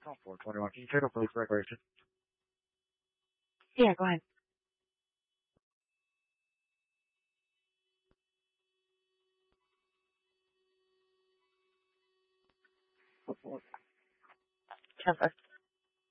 Oh, 421. Can you check up police recreation? Yeah, go ahead. Kevin.